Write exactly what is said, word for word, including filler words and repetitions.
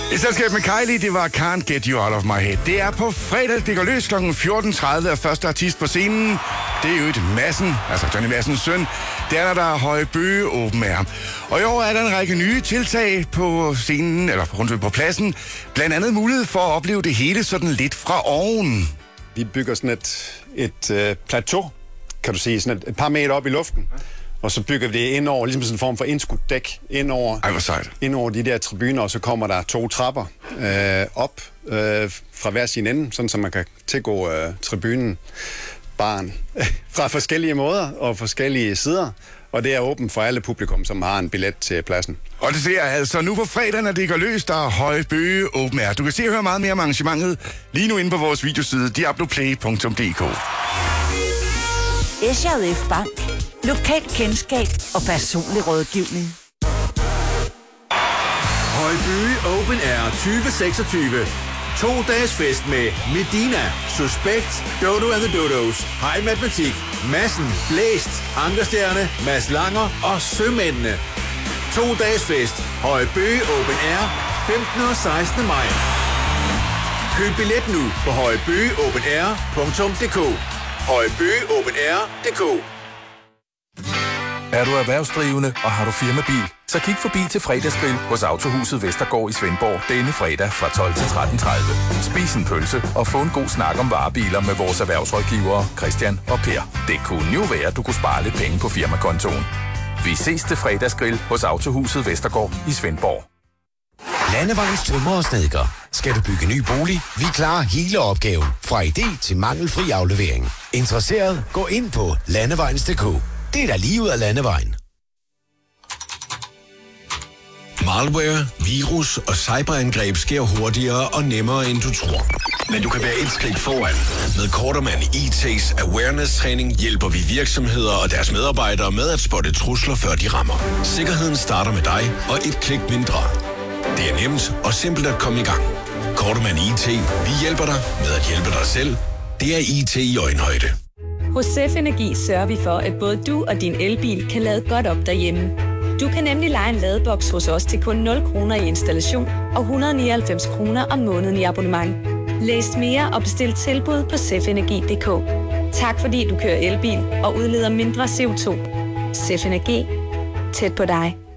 I selskab med Kylie, det var Can't Get You Out of My Head. Det er på fredag, det går løs klokken fjorten tredive, og første artist på scenen, det er jo et Madsen, altså Johnny Madsens søn. Det er der, der er Høje Bøge Open Air. Og i år er der en række nye tiltag på scenen, eller rundt på pladsen. Blandt andet mulighed for at opleve det hele sådan lidt fra oven. Vi bygger sådan et, et uh, plateau, kan du sige, sådan et, et par meter op i luften. Og så bygger vi det ind over, ligesom sådan en form for indskudt dæk, ind over, Ej, hvor sejt. ind over de der tribuner, og så kommer der to trapper øh, op øh, fra hver sin ende, sådan så man kan tilgå øh, tribunen, baren, fra forskellige måder og forskellige sider. Og det er åbent for alle publikum, som har en billet til pladsen. Og det ser altså nu på fredag, når det går løs, der er Høje Bøge Open Air. Du kan se og høre meget mere om arrangementet lige nu inde på vores videoside diabloplay punktum d k. S J F Bank. Lokal kendskab og personlig rådgivning. Høje Bøge Open Air tyve seksogtyve. To dages fest med Medina, Suspekt, Dodo and the Dodos, High Matematik, Madsen, Blæst, Ankerstjerne, Mads Langer og Sømændene. To dages fest. Høje Bøge Open Air femtende og sekstende maj. Køb billet nu på højebøgeopenair punktum d k. højebøge open air punktum d k. Er du erhvervsdrivende, og har du firmabil, så kig forbi til fredagsgrill hos Autohuset Vestergaard i Svendborg denne fredag fra tolv til tretten tredive. Spis en pølse og få en god snak om varebiler med vores erhvervsrådgivere Christian og Per. Det kunne jo være, at du kunne spare lidt penge på firmakontoen. Vi ses til fredagsgrill hos Autohuset Vestergaard i Svendborg. Landevejens tømrer og snedker. Skal du bygge ny bolig? Vi klarer hele opgaven. Fra idé til mangelfri aflevering. Interesseret? Gå ind på landevejens punktum d k. Det er da lige ud af landevejen. Malware, virus og cyberangreb sker hurtigere og nemmere, end du tror. Men du kan være et skridt foran. Med Kortermand I T's awareness-træning hjælper vi virksomheder og deres medarbejdere med at spotte trusler, før de rammer. Sikkerheden starter med dig og et klik mindre. Det er nemt og simpelt at komme i gang. Kortermand I T. Vi hjælper dig med at hjælpe dig selv. Det er I T i øjenhøjde. Hos Sef Energi sørger vi for, at både du og din elbil kan lade godt op derhjemme. Du kan nemlig leje en ladeboks hos os til kun nul kroner i installation og et hundrede og nioghalvfems kroner om måneden i abonnement. Læs mere og bestil tilbud på sef energi punktum d k. Tak fordi du kører elbil og udleder mindre C O to. Sef Energi. Tæt på dig.